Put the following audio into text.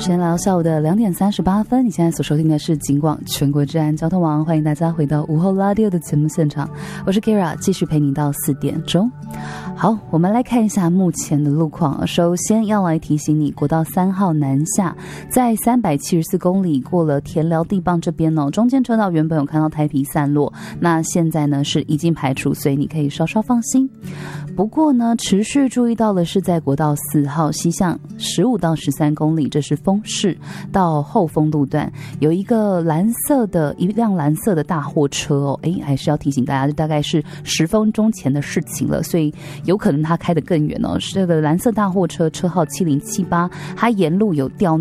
时间来到下午的2点38分，你现在所收听的是警广全国治安交通网，欢迎大家回到午后拉迪欧的节目现场，我是 Kira， 继续陪你到4点钟。好，我们来看一下目前的路况。首先要来提醒你，国道3号南下，在374公里过了田寮地磅这边哦，中间车道原本有看到胎皮散落，那现在呢是已经排除，所以你可以稍稍放心。不过呢，持续注意到的是在国道4号西向15到13公里，这是丰市到后丰路段，有一辆蓝色的大货车哦，还是要提醒大家，这大概是10分钟前的事情了，所以有可能它开得更远哦。这个蓝色大货车车号7078，它沿路有掉